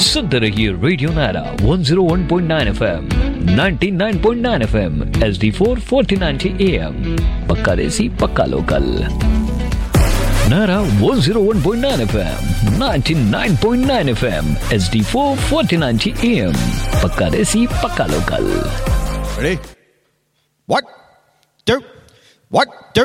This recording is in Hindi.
सुनते रहिए radio Naira 101.9 FM, 99.9 FM, HD4 1490 AM, पक्का देसी पक्का local. Naira 101.9 FM, 99.9 FM, HD4 1490 AM, पक्का देसी पक्का लोकल। Ready? 1, 2, 1, 2.